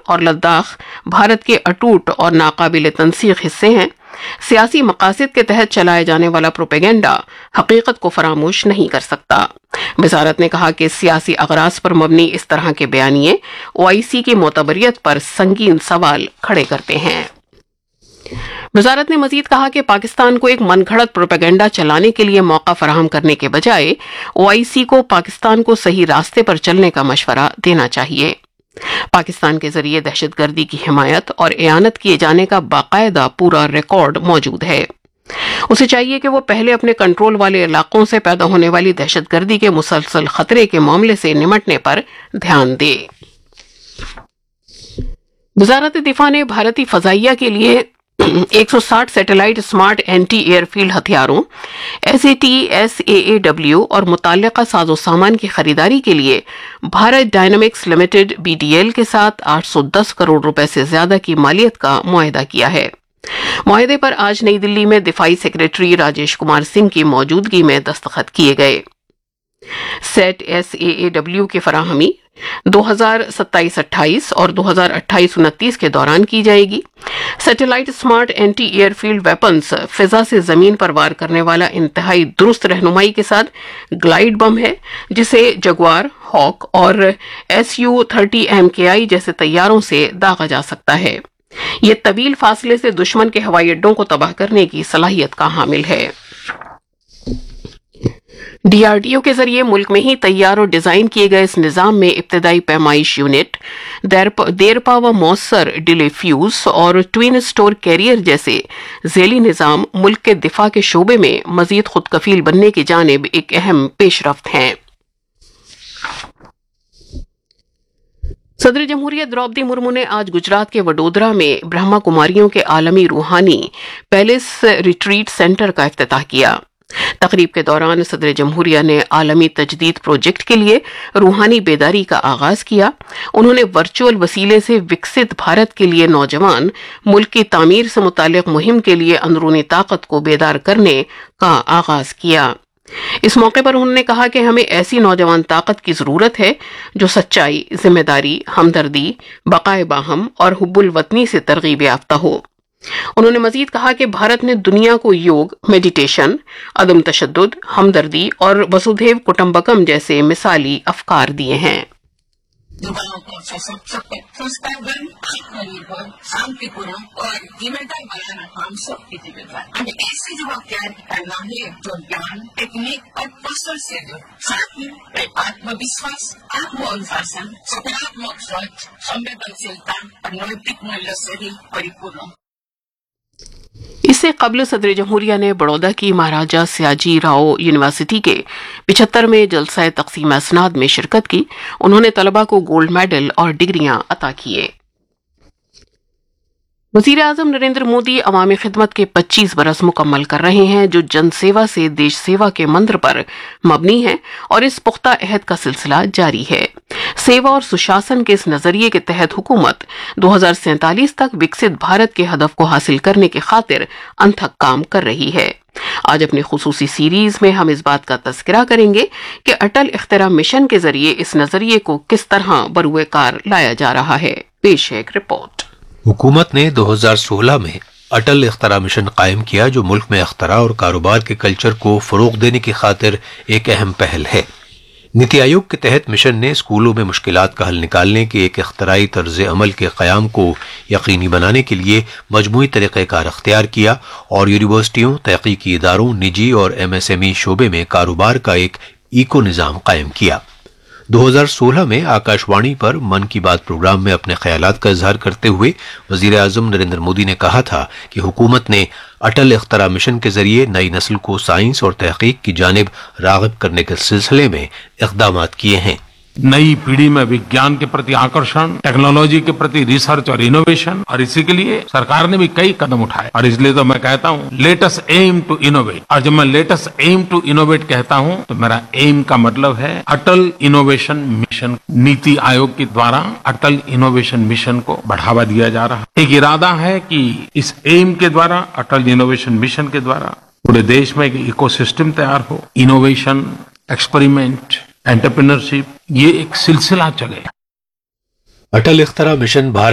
اور لداخ بھارت کے اٹوٹ اور ناقابل تنسیق حصے ہیں، سیاسی مقاصد کے تحت چلائے جانے والا پروپیگنڈا حقیقت کو فراموش نہیں کر سکتا۔ وزارت نے کہا کہ سیاسی اغراض پر مبنی اس طرح کے بیانیے OIC کی معتبریت پر سنگین سوال کھڑے کرتے ہیں۔ وزارت نے مزید کہا کہ پاکستان کو ایک من گھڑت پروپیگنڈا چلانے کے لیے موقع فراہم کرنے کے بجائے OIC کو پاکستان کو صحیح راستے پر چلنے کا مشورہ دینا چاہیے۔ پاکستان کے ذریعے دہشت گردی کی حمایت اور اعانت کیے جانے کا باقاعدہ پورا ریکارڈ موجود ہے۔ اسے چاہیے کہ وہ پہلے اپنے کنٹرول والے علاقوں سے پیدا ہونے والی دہشت گردی کے مسلسل خطرے کے معاملے سے نمٹنے پر دھیان دے۔ وزارت دفاع نے بھارتی فضائیہ کے لیے 160 satellite smart anti year field ہتھیاروں SAT-SAAW اور متعلقہ ساز و سامان کی خریداری کے لیے بھارت ڈائنامکس لمیٹڈ BDL کے ساتھ 810 کروڑ روپے سے زیادہ کی مالیت کا معاہدہ کیا ہے۔ معاہدے پر آج نئی دلی میں دفاعی سیکریٹری راجیش کمار سنگھ کی موجودگی میں دستخط کیے گئے۔ سیٹ SAAW کی فراہمی 2027-28 اور 2028-29 کے دوران کی جائے گی۔ Satellite smart anti year field weapons فضا سے زمین پر وار کرنے والا انتہائی درست رہنمائی کے ساتھ گلائیڈ بم ہے، جسے جگوار، ہاک اور Su-30 MKI جیسے طیاروں سے داغا جا سکتا ہے۔ یہ طویل فاصلے سے دشمن کے ہوائی اڈوں کو تباہ کرنے کی صلاحیت کا حامل ہے۔ DRDO کے ذریعے ملک میں ہی تیار اور ڈیزائن کیے گئے اس نظام میں ابتدائی پیمائش یونٹ، دیرپا و مؤثر ڈیلے فیوز اور ٹوین اسٹور کیریئر جیسے ذیلی نظام ملک کے دفاع کے شعبے میں مزید خود کفیل بننے کی جانب ایک اہم پیش رفت ہیں۔ صدر جمہوریہ دروپدی مرمو نے آج گجرات کے وڈودرا میں برہما کماریوں کے عالمی روحانی پیلس ریٹریٹ سینٹر کا افتتاح کیا۔ تقریب کے دوران صدر جمہوریہ نے عالمی تجدید پروجیکٹ کے لیے روحانی بیداری کا آغاز کیا۔ انہوں نے ورچوئل وسیلے سے وکست بھارت کے لیے نوجوان ملک کی تعمیر سے متعلق مہم کے لیے اندرونی طاقت کو بیدار کرنے کا آغاز کیا۔ اس موقع پر انہوں نے کہا کہ ہمیں ایسی نوجوان طاقت کی ضرورت ہے جو سچائی، ذمہ داری، ہمدردی، بقائے باہم اور حب الوطنی سے ترغیب یافتہ ہو۔ انہوں نے مزید کہا کہ بھارت نے دنیا کو یوگ، میڈیٹیشن، عدم تشدد، ہمدردی اور وسودھیو کٹمبکم جیسے مثالی افکار دیے ہیں۔ युवाओं को सशक्त, संस्कारवान, आत्मनिर्भर, शांतिपूर्ण और जिम्मेदार बनाना हम सबकी जिम्मेदारी। हमें ऐसे युवा तैयार करना है जो ज्ञान, टेक्निक और कौशल से साथ में आत्मविश्वास, आत्मअनुशासन, सकारात्मक सोच, संवेदनशीलता और नैतिक मूल्य से भी परिपूर्ण। اس سے قبل صدر جمہوریہ نے بڑودہ کی مہاراجہ سیاجی راؤ یونیورسٹی کے 75ویں جلسہ تقسیم اسناد میں شرکت کی۔ انہوں نے طلباء کو گولڈ میڈل اور ڈگریاں عطا کیے۔ وزیر اعظم نریندر مودی عوامی خدمت کے 25 برس مکمل کر رہے ہیں، جو جن سیوا سے دیش سیوا کے منتر پر مبنی ہے اور اس پختہ عہد کا سلسلہ جاری ہے۔ سیوا اور سشاسن کے اس نظریے کے تحت حکومت 2047 تک وکست بھارت کے ہدف کو حاصل کرنے کی خاطر انتھک کام کر رہی ہے۔ آج اپنی خصوصی سیریز میں ہم اس بات کا تذکرہ کریں گے کہ اٹل اختراع مشن کے ذریعے اس نظریے کو کس طرح بروئے کار لایا جا رہا ہے۔ پیش ہے ایک رپورٹ۔ حکومت نے 2016 میں اٹل اختراع مشن قائم کیا، جو ملک میں اختراع اور کاروبار کے کلچر کو فروغ دینے کی خاطر ایک اہم پہل ہے۔ نیتی آیوگ کے تحت مشن نے اسکولوں میں مشکلات کا حل نکالنے کے ایک اختراعی طرز عمل کے قیام کو یقینی بنانے کے لیے مجموعی طریقہ کار اختیار کیا اور یونیورسٹیوں، تحقیقی اداروں، نجی اور MSME شعبے میں کاروبار کا ایک ایکو نظام قائم کیا۔ 2016 میں آکاش وانی پر من کی بات پروگرام میں اپنے خیالات کا اظہار کرتے ہوئے وزیر اعظم نریندر مودی نے کہا تھا کہ حکومت نے اٹل اختراع مشن کے ذریعے نئی نسل کو سائنس اور تحقیق کی جانب راغب کرنے کے سلسلے میں اقدامات کیے ہیں۔ نئی پیڑھی میں وگیان کے پرتی آکرشن، ٹیکنالوجی کے پرتی ریسرچ اور انوویشن، اور اسی کے لیے سرکار نے بھی کئی قدم اٹھائے، اور اس لیے تو میں کہتا ہوں let us M to innovate. اور جب میں let us M to innovate کہتا ہوں تو میرا ایم کا مطلب ہے اٹل انوویشن مشن۔ نیتی آیوگ کے دوارا اٹل انوویشن مشن کو بڑھاوا دیا جا رہا ہے۔ ایک ارادہ ہے کہ اس ایم کے دوارا، اٹل انوویشن مشن کے دوارا پورے دیش میں ایک ایکو سسٹم تیار ہو، انوویشن، ایکسپریمنٹ، انٹرپرینرشپ، یہ ایک سلسلہ چلے۔ اٹل اختراع مشن بھارت